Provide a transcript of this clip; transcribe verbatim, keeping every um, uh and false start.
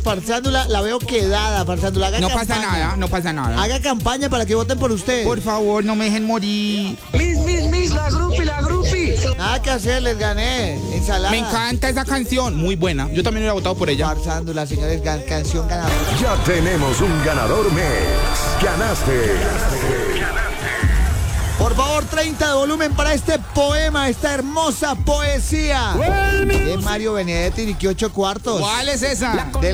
Farsándula, la veo quedada, Farsándula. Haga No campaña. pasa nada, no pasa nada. Haga campaña para que voten por usted. Por favor, no me dejen morir. Miss, miss, miss, la grupi, la grupi. Nada que hacer, les gané. Ensalada. Me encanta esa canción, muy buena. Yo también hubiera votado por ella. Farsándula, señores, gan- canción ganadora. Ya tenemos un ganador mes. Ganaste. Por favor, treinta de volumen para este poema, esta hermosa poesía. De Mario Benedetti y ocho cuartos. ¿Cuál es esa? De